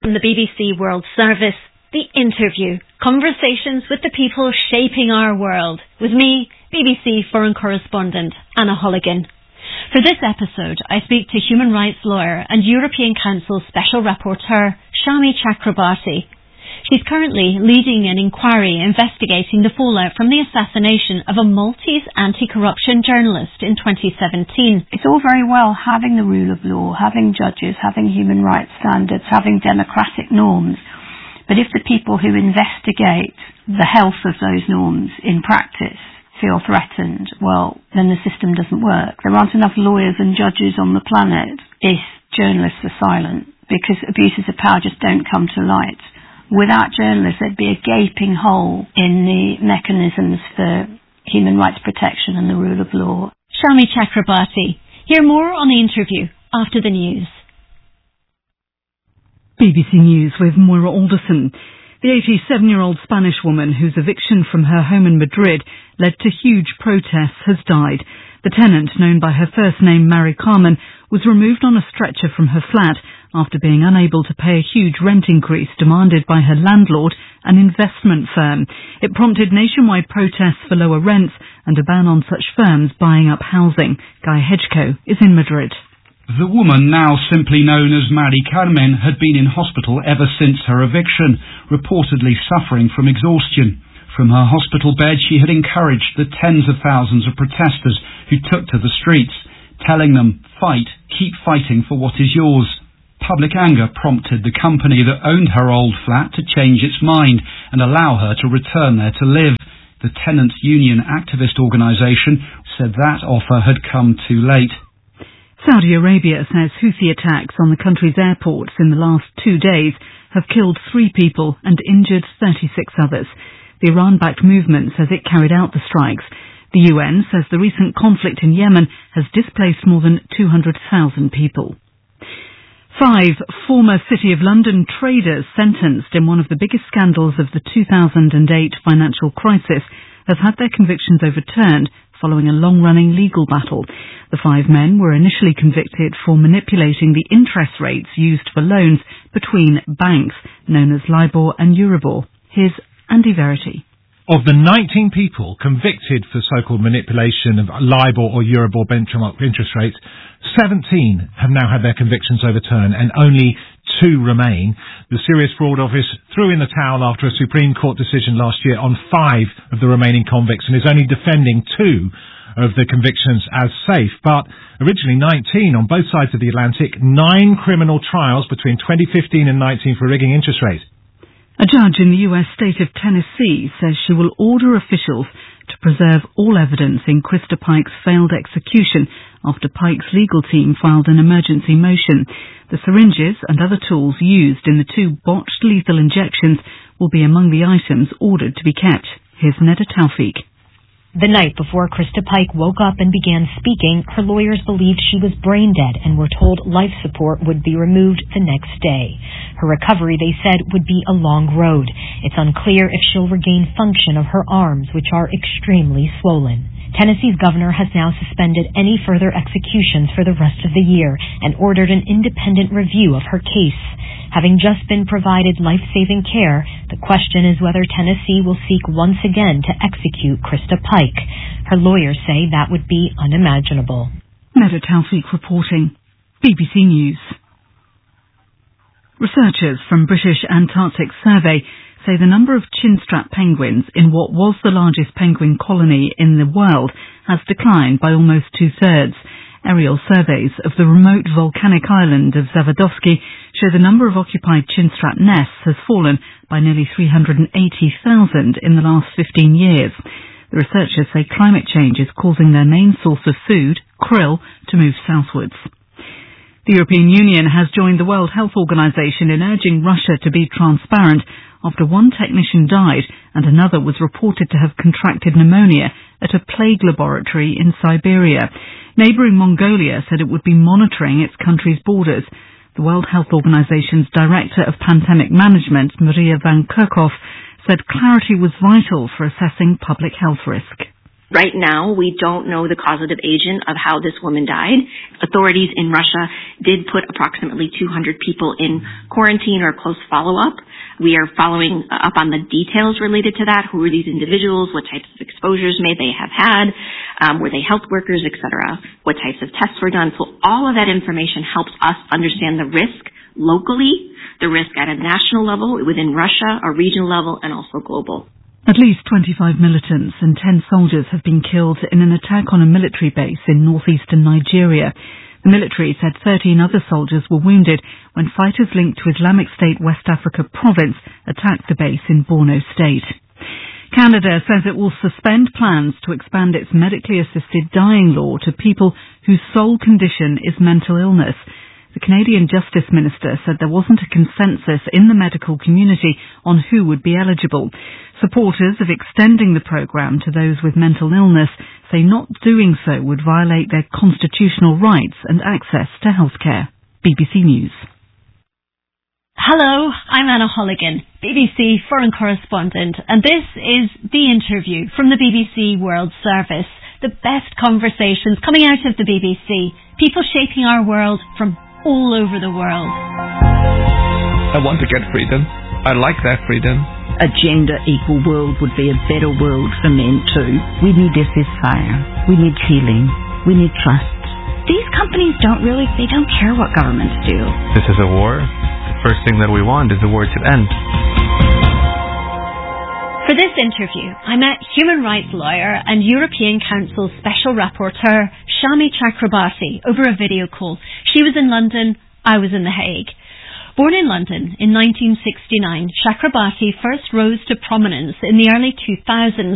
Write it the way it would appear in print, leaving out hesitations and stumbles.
From the BBC World Service, The Interview, conversations with the people shaping our world, with me, BBC Foreign Correspondent Anna Holligan. For this episode, I speak to human rights lawyer and European Council Special Rapporteur Shami Chakrabarti. She's currently leading an inquiry investigating the fallout from the assassination of a Maltese anti-corruption journalist in 2017. It's all very well having the rule of law, having judges, having human rights standards, having democratic norms. But if the people who investigate the health of those norms in practice feel threatened, well, then the system doesn't work. There aren't enough lawyers and judges on the planet if journalists are silent, because abuses of power just don't come to light. Without journalists, there'd be a gaping hole in the mechanisms for human rights protection and the rule of law. Shami Chakrabarti. Hear more on The Interview after the news. BBC News with Moira Alderson. The 87-year-old Spanish woman whose eviction from her home in Madrid led to huge protests has died. The tenant, known by her first name Mari Carmen, was removed on a stretcher from her flat after being unable to pay a huge rent increase demanded by her landlord, an investment firm. It prompted nationwide protests for lower rents and a ban on such firms buying up housing. Guy Hedgecoe is in Madrid. The woman, now simply known as Mari Carmen, had been in hospital ever since her eviction, reportedly suffering from exhaustion. From her hospital bed, she had encouraged the tens of thousands of protesters who took to the streets, telling them, "Fight, keep fighting for what is yours." Public anger prompted the company that owned her old flat to change its mind and allow her to return there to live. The tenants' union activist organisation said that offer had come too late. Saudi Arabia says Houthi attacks on the country's airports in the last 2 days have killed 3 people and injured 36 others. The Iran-backed movement says it carried out the strikes. The UN says the recent conflict in Yemen has displaced more than 200,000 people. 5 former City of London traders sentenced in one of the biggest scandals of the 2008 financial crisis have had their convictions overturned following a long-running legal battle. The 5 men were initially convicted for manipulating the interest rates used for loans between banks, known as LIBOR and Euribor. Here's Andy Verity. Of the 19 people convicted for so-called manipulation of LIBOR or Euribor benchmark interest rates, 17 have now had their convictions overturned and only 2 remain. The Serious Fraud Office threw in the towel after a Supreme Court decision last year on 5 of the remaining convicts and is only defending 2 of the convictions as safe. But originally 19 on both sides of the Atlantic, 9 criminal trials between 2015 and 19 for rigging interest rates. A judge in the US state of Tennessee says she will order officials to preserve all evidence in Krista Pike's failed execution after Pike's legal team filed an emergency motion. The syringes and other tools used in the 2 botched lethal injections will be among the items ordered to be kept. Here's Neda Tawfiq. The night before Krista Pike woke up and began speaking, her lawyers believed she was brain dead and were told life support would be removed the next day. Her recovery, they said, would be a long road. It's unclear if she'll regain function of her arms, which are extremely swollen. Tennessee's governor has now suspended any further executions for the rest of the year and ordered an independent review of her case. Having just been provided life-saving care, the question is whether Tennessee will seek once again to execute Krista Pike. Her lawyers say that would be unimaginable. Neda Tawfiq reporting. BBC News. Researchers from British Antarctic Survey say the number of chinstrap penguins in what was the largest penguin colony in the world has declined by almost 2/3. Aerial surveys of the remote volcanic island of Zavadovsky show the number of occupied chinstrap nests has fallen by nearly 380,000 in the last 15 years. The researchers say climate change is causing their main source of food, krill, to move southwards. The European Union has joined the World Health Organization in urging Russia to be transparent after one technician died and another was reported to have contracted pneumonia at a plague laboratory in Siberia. Neighbouring Mongolia said it would be monitoring its country's borders. The World Health Organization's Director of Pandemic Management, Maria van Kerkhoff, said clarity was vital for assessing public health risk. Right now, we don't know the causative agent of how this woman died. Authorities in Russia did put approximately 200 people in quarantine or close follow-up. We are following up on the details related to that. Who are these individuals? What types of exposures may they have had? Were they health workers, etc.? What types of tests were done? So all of that information helps us understand the risk locally, the risk at a national level, within Russia, a regional level, and also global. At least 25 militants and 10 soldiers have been killed in an attack on a military base in northeastern Nigeria. The military said 13 other soldiers were wounded when fighters linked to Islamic State West Africa province attacked the base in Borno State. Canada says it will suspend plans to expand its medically assisted dying law to people whose sole condition is mental illness. The Canadian Justice Minister said there wasn't a consensus in the medical community on who would be eligible. Supporters of extending the programme to those with mental illness say not doing so would violate their constitutional rights and access to healthcare. BBC News. Hello, I'm Anna Holligan, BBC Foreign Correspondent, and this is The Interview from the BBC World Service. The best conversations coming out of the BBC, people shaping our world from all over the world. I want to get freedom. I like that freedom. A gender-equal world would be a better world for men too. We need a ceasefire. We need healing. We need trust. These companies don't care what governments do. This is a war. The first thing that we want is the war to end. For this interview, I met human rights lawyer and European Council Special Rapporteur Shami Chakrabarti over a video call. She was in London, I was in The Hague. Born in London in 1969, Chakrabarti first rose to prominence in the early 2000s